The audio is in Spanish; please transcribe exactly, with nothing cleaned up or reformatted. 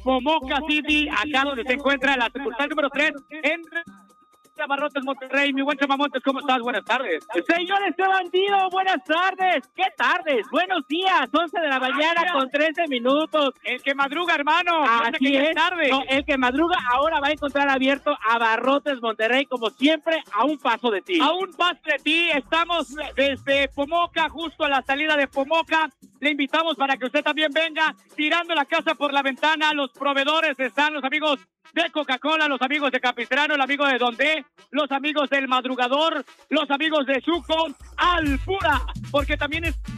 Pomoca City, acá donde se encuentra la sucursal número tres en Abarrotes Monterrey. Mi buen Chamamontes, ¿cómo estás? Buenas tardes. Señor este bandido, buenas tardes. ¿Qué tardes? Buenos días, once de la mañana ah, con trece minutos. El que madruga, hermano. Así que es. Tarde. No, el que madruga ahora va a encontrar abierto Abarrotes Monterrey, como siempre, a un paso de ti. A un paso de ti. Estamos desde Pomoca, justo a la salida de Pomoca. Le invitamos para que usted también venga tirando la casa por la ventana. Los proveedores están los amigos de Coca-Cola, los amigos de Capistrano, el amigo de Donde, los amigos del Madrugador, los amigos de Suco, Alpura, porque también es